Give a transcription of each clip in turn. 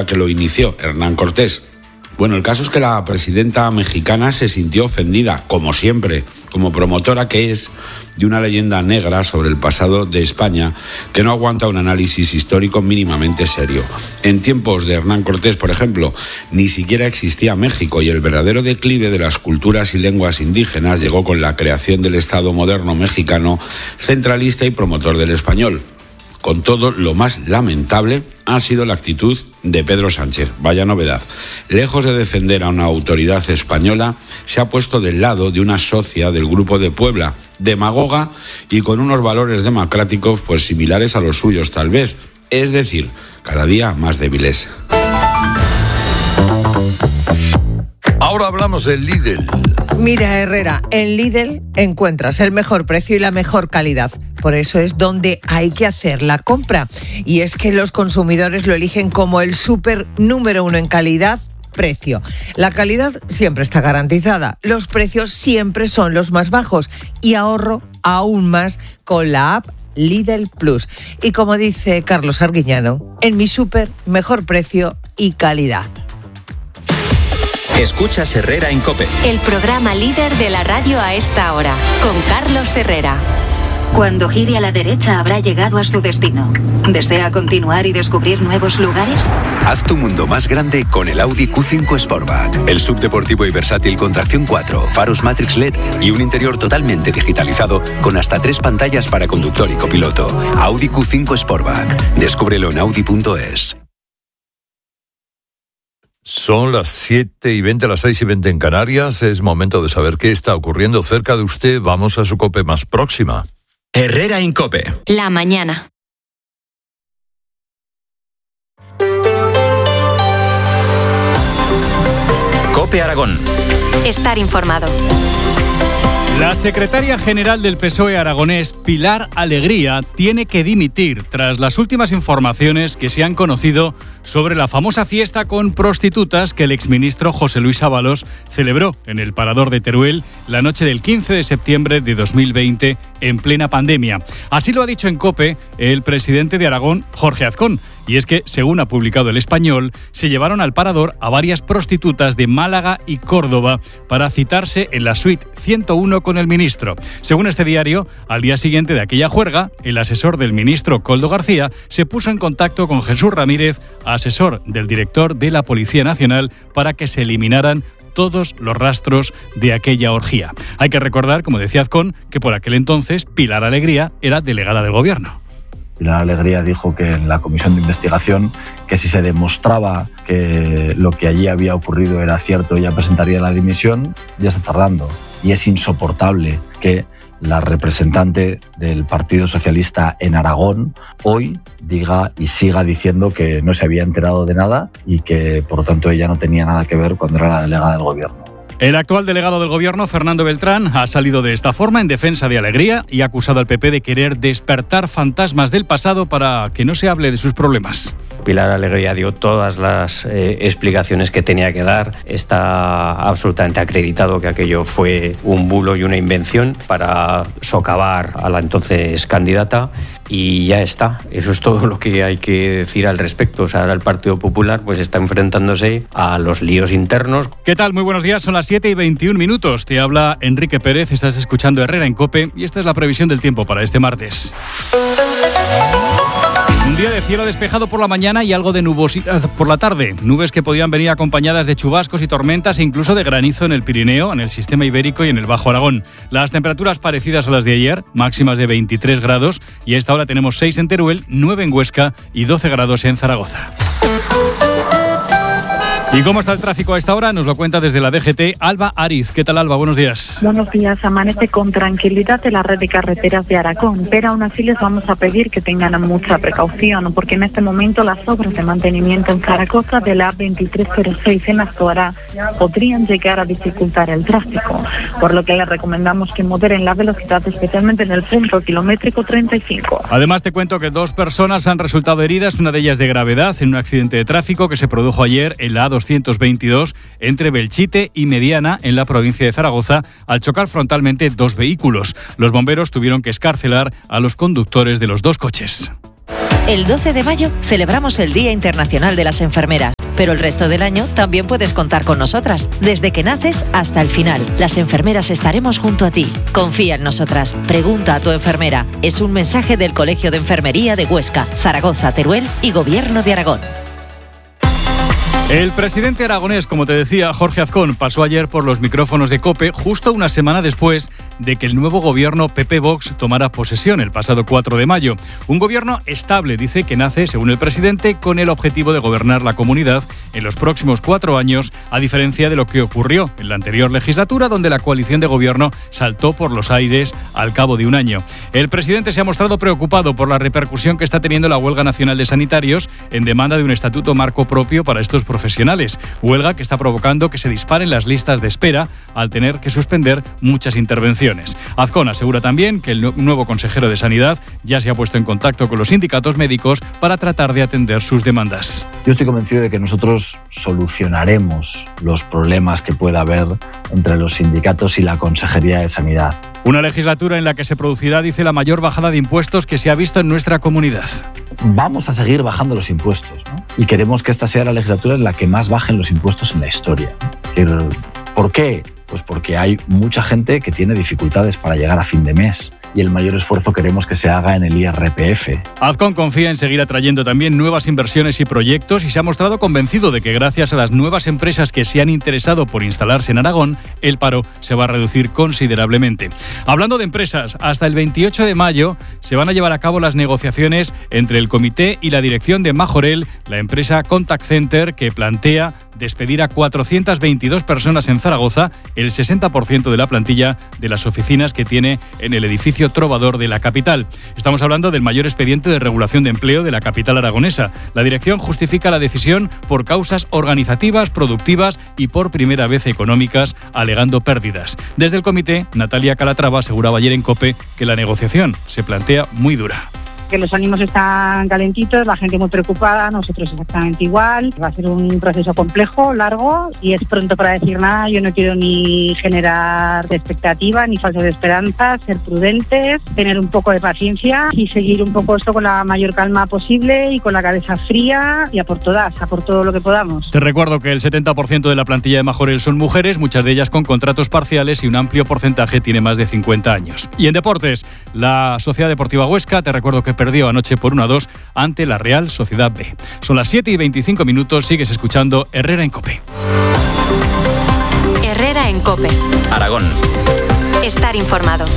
que lo inició, Hernán Cortés. Bueno, el caso es que la presidenta mexicana se sintió ofendida, como siempre, como promotora que es, de una leyenda negra sobre el pasado de España que no aguanta un análisis histórico mínimamente serio. En tiempos de Hernán Cortés, por ejemplo, ni siquiera existía México y el verdadero declive de las culturas y lenguas indígenas llegó con la creación del Estado moderno mexicano, centralista y promotor del español. Con todo, lo más lamentable ha sido la actitud de Pedro Sánchez. Vaya novedad. Lejos de defender a una autoridad española, se ha puesto del lado de una socia del Grupo de Puebla, demagoga y con unos valores democráticos pues similares a los suyos tal vez. Es decir, cada día más débiles. Ahora hablamos del Lidl. Mira, Herrera, en Lidl encuentras el mejor precio y la mejor calidad. Por eso es donde hay que hacer la compra. Y es que los consumidores lo eligen como el súper número uno en calidad-precio. La calidad siempre está garantizada. Los precios siempre son los más bajos. Y ahorro aún más con la app Lidl Plus. Y como dice Carlos Arguiñano, en mi súper, mejor precio y calidad. Escuchas Herrera en COPE. El programa líder de la radio a esta hora, con Carlos Herrera. Cuando gire a la derecha habrá llegado a su destino. ¿Desea continuar y descubrir nuevos lugares? Haz tu mundo más grande con el Audi Q5 Sportback. El subdeportivo y versátil con tracción 4, faros Matrix LED y un interior totalmente digitalizado con hasta 3 pantallas para conductor y copiloto. Audi Q5 Sportback. Descúbrelo en audi.es. Son las 7:20, las 6:20 en Canarias. Es momento de saber qué está ocurriendo cerca de usted. Vamos a su COPE más próxima. Herrera en COPE. La mañana. COPE Aragón. Estar informado. La secretaria general del PSOE aragonés, Pilar Alegría, tiene que dimitir tras las últimas informaciones que se han conocido sobre la famosa fiesta con prostitutas que el exministro José Luis Ábalos celebró en el Parador de Teruel la noche del 15 de septiembre de 2020 en plena pandemia. Así lo ha dicho en COPE el presidente de Aragón, Jorge Azcón. Y es que, según ha publicado El Español, se llevaron al Parador a varias prostitutas de Málaga y Córdoba para citarse en la suite 101 con el ministro. Según este diario, al día siguiente de aquella juerga, el asesor del ministro, Koldo García, se puso en contacto con Jesús Ramírez, asesor del director de la Policía Nacional, para que se eliminaran todos los rastros de aquella orgía. Hay que recordar, como decía Azcón, que por aquel entonces Pilar Alegría era delegada del Gobierno. Pilar Alegría dijo que en la comisión de investigación que si se demostraba que lo que allí había ocurrido era cierto, ella presentaría la dimisión. Ya está tardando y es insoportable que la representante del Partido Socialista en Aragón hoy diga y siga diciendo que no se había enterado de nada y que por lo tanto ella no tenía nada que ver cuando era la delegada del Gobierno. El actual delegado del Gobierno, Fernando Beltrán, ha salido de esta forma en defensa de Alegría y ha acusado al PP de querer despertar fantasmas del pasado para que no se hable de sus problemas. Pilar Alegría dio todas las explicaciones que tenía que dar. Está absolutamente acreditado que aquello fue un bulo y una invención para socavar a la entonces candidata. Y ya está, eso es todo lo que hay que decir al respecto. O sea, ahora el Partido Popular pues está enfrentándose a los líos internos. ¿Qué tal? Muy buenos días, son las 7:21. Te habla Enrique Pérez, estás escuchando Herrera en COPE y esta es la previsión del tiempo para este martes. Un día de cielo despejado por la mañana y algo de nubosidad por la tarde. Nubes que podían venir acompañadas de chubascos y tormentas e incluso de granizo en el Pirineo, en el sistema ibérico y en el Bajo Aragón. Las temperaturas parecidas a las de ayer, máximas de 23 grados y a esta hora tenemos 6 en Teruel, 9 en Huesca y 12 grados en Zaragoza. ¿Y cómo está el tráfico a esta hora? Nos lo cuenta desde la DGT Alba Ariz. ¿Qué tal, Alba? Buenos días. Buenos días. Amanece con tranquilidad en la red de carreteras de Aragón, pero aún así les vamos a pedir que tengan mucha precaución, porque en este momento las obras de mantenimiento en Zaragoza de la A2306 en Azuara podrían llegar a dificultar el tráfico, por lo que les recomendamos que moderen la velocidad, especialmente en el punto kilométrico 35. Además, te cuento que 2 personas han resultado heridas, una de ellas de gravedad, en un accidente de tráfico que se produjo ayer en la A222 entre Belchite y Mediana en la provincia de Zaragoza al chocar frontalmente 2 vehículos. Los bomberos tuvieron que excarcelar a los conductores de los 2 coches. El 12 de mayo celebramos el Día Internacional de las Enfermeras. pero el resto del año también puedes contar con nosotras, desde que naces hasta el final. Las enfermeras estaremos junto a ti. Confía en nosotras. Pregunta a tu enfermera. Es un mensaje del Colegio de Enfermería de Huesca, Zaragoza, Teruel y Gobierno de Aragón. El presidente aragonés, como te decía, Jorge Azcón, pasó ayer por los micrófonos de COPE justo una semana después de que el nuevo gobierno PP-Vox tomara posesión el pasado 4 de mayo. Un gobierno estable, dice, que nace, según el presidente, con el objetivo de gobernar la comunidad en los próximos 4 años, a diferencia de lo que ocurrió en la anterior legislatura, donde la coalición de gobierno saltó por los aires al cabo de un año. El presidente se ha mostrado preocupado por la repercusión que está teniendo la huelga nacional de sanitarios en demanda de un estatuto marco propio para estos profesionales. Huelga que está provocando que se disparen las listas de espera al tener que suspender muchas intervenciones. Azcón asegura también que el nuevo consejero de Sanidad ya se ha puesto en contacto con los sindicatos médicos para tratar de atender sus demandas. Yo estoy convencido de que nosotros solucionaremos los problemas que pueda haber entre los sindicatos y la Consejería de Sanidad. Una legislatura en la que se producirá, dice, la mayor bajada de impuestos que se ha visto en nuestra comunidad. Vamos a seguir bajando los impuestos, ¿no? Y queremos que esta sea la legislatura en la que más bajen los impuestos en la historia. Es decir, ¿por qué? Pues porque hay mucha gente que tiene dificultades para llegar a fin de mes y el mayor esfuerzo queremos que se haga en el IRPF. Azcón confía en seguir atrayendo también nuevas inversiones y proyectos y se ha mostrado convencido de que gracias a las nuevas empresas que se han interesado por instalarse en Aragón, el paro se va a reducir considerablemente. Hablando de empresas, hasta el 28 de mayo se van a llevar a cabo las negociaciones entre el comité y la dirección de Majorel, la empresa Contact Center que plantea despedir a 422 personas en Zaragoza, el 60% de la plantilla de las oficinas que tiene en el edificio Trovador de la capital. Estamos hablando del mayor expediente de regulación de empleo de la capital aragonesa. La dirección justifica la decisión por causas organizativas, productivas y por primera vez económicas, alegando pérdidas. Desde el comité, Natalia Calatrava aseguraba ayer en COPE que la negociación se plantea muy dura. Que los ánimos están calentitos, la gente muy preocupada, nosotros exactamente igual. Va a ser un proceso complejo, largo, y es pronto para decir nada. Yo no quiero ni generar expectativas ni falsas esperanzas, ser prudentes, tener un poco de paciencia y seguir un poco esto con la mayor calma posible y con la cabeza fría y a por todas, a por todo lo que podamos. Te recuerdo que el 70% de la plantilla de Majorel son mujeres, muchas de ellas con contratos parciales y un amplio porcentaje tiene más de 50 años. Y en deportes, la Sociedad Deportiva Huesca, te recuerdo que perdió anoche por 1-2 ante la Real Sociedad B. Son las 7:25, sigues escuchando Herrera en COPE. Herrera en COPE. Aragón. Estar informado.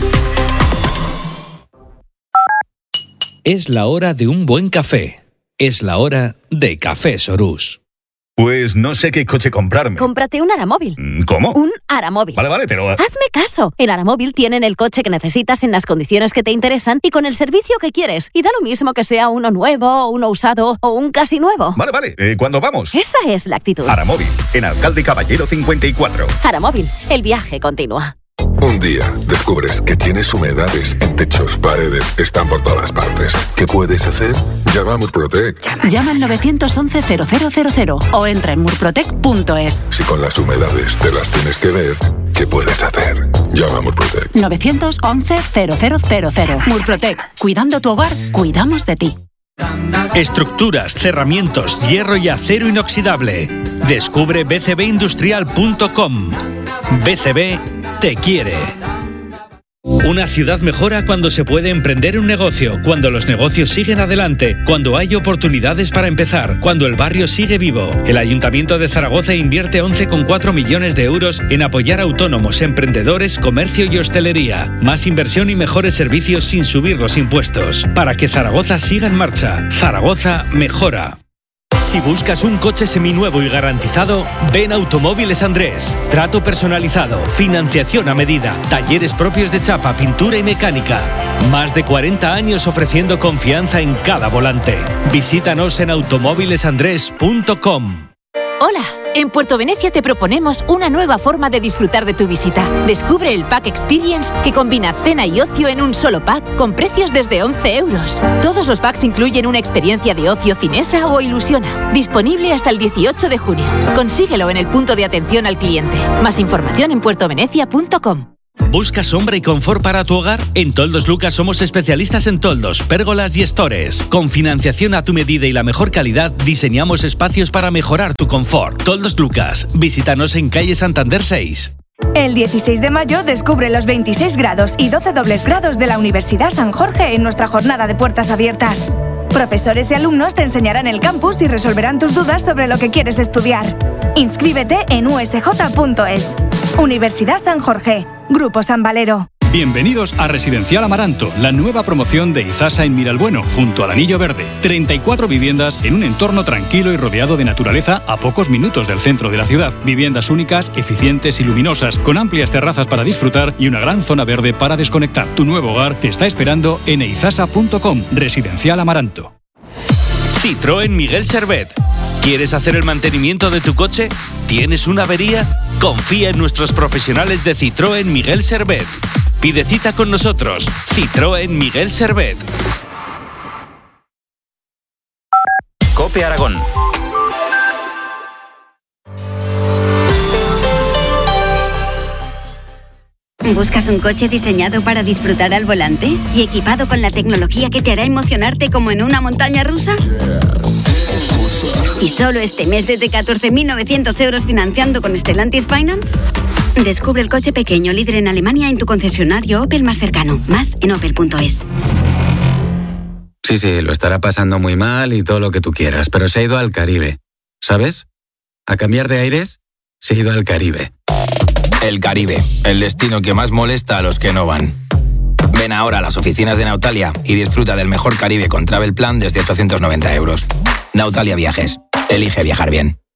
Es la hora de un buen café. Es la hora de Café Sorús. Pues no sé qué coche comprarme. Cómprate un Aramóvil. ¿Cómo? Un Aramóvil. Vale, pero... Hazme caso. En Aramóvil tienen el coche que necesitas en las condiciones que te interesan y con el servicio que quieres. Y da lo mismo que sea uno nuevo, uno usado o un casi nuevo. Vale. ¿Cuándo vamos? Esa es la actitud. Aramóvil, en Alcalde Caballero 54. Aramóvil, el viaje continúa. Un día descubres que tienes humedades en techos, paredes, están por todas partes. ¿Qué puedes hacer? Llama a Murprotec. Llama al 911-0000 o entra en murprotec.es. Si con las humedades te las tienes que ver, ¿qué puedes hacer? Llama a Murprotec. 911-0000. Murprotec. Cuidando tu hogar, cuidamos de ti. Estructuras, cerramientos, hierro y acero inoxidable. Descubre bcbindustrial.com. BCB te quiere. Una ciudad mejora cuando se puede emprender un negocio, cuando los negocios siguen adelante, cuando hay oportunidades para empezar, cuando el barrio sigue vivo. El Ayuntamiento de Zaragoza invierte 11,4 millones de euros en apoyar a autónomos, emprendedores, comercio y hostelería. Más inversión y mejores servicios sin subir los impuestos. Para que Zaragoza siga en marcha. Zaragoza mejora. Si buscas un coche seminuevo y garantizado, ven a Automóviles Andrés. Trato personalizado, financiación a medida, talleres propios de chapa, pintura y mecánica. Más de 40 años ofreciendo confianza en cada volante. Visítanos en automóvilesandrés.com. Hola, en Puerto Venecia te proponemos una nueva forma de disfrutar de tu visita. Descubre el Pack Experience que combina cena y ocio en un solo pack con precios desde 11 euros. Todos los packs incluyen una experiencia de ocio Cinesa o Ilusiona. Disponible hasta el 18 de junio. Consíguelo en el punto de atención al cliente. Más información en puertovenecia.com. ¿Buscas sombra y confort para tu hogar? En Toldos Lucas somos especialistas en toldos, pérgolas y estores. Con financiación a tu medida y la mejor calidad, diseñamos espacios para mejorar tu confort. Toldos Lucas. Visítanos en calle Santander 6. El 16 de mayo descubre los 26 grados y 12 dobles grados de la Universidad San Jorge en nuestra jornada de puertas abiertas. Profesores y alumnos te enseñarán el campus y resolverán tus dudas sobre lo que quieres estudiar. Inscríbete en usj.es. Universidad San Jorge. Grupo San Valero. Bienvenidos a Residencial Amaranto, la nueva promoción de Izasa en Miralbueno, junto al Anillo Verde. 34 viviendas en un entorno tranquilo y rodeado de naturaleza a pocos minutos del centro de la ciudad. Viviendas únicas, eficientes y luminosas, con amplias terrazas para disfrutar y una gran zona verde para desconectar. Tu nuevo hogar te está esperando en eizasa.com. Residencial Amaranto. Citroën Miguel Servet. ¿Quieres hacer el mantenimiento de tu coche? ¿Tienes una avería? Confía en nuestros profesionales de Citroën Miguel Servet. Pide cita con nosotros. Citroën Miguel Servet. COPE Aragón. ¿Buscas un coche diseñado para disfrutar al volante y equipado con la tecnología que te hará emocionarte como en una montaña rusa? ¿Y solo este mes desde 14.900 euros financiando con Stellantis Finance? Descubre el coche pequeño líder en Alemania en tu concesionario Opel más cercano. Más en opel.es. Sí, lo estará pasando muy mal y todo lo que tú quieras, pero se ha ido al Caribe. ¿Sabes? A cambiar de aires, se ha ido al Caribe. El Caribe, el destino que más molesta a los que no van. Ven ahora a las oficinas de Nautalia y disfruta del mejor Caribe con Travel Plan desde 890 euros. Nautalia Viajes. Elige viajar bien.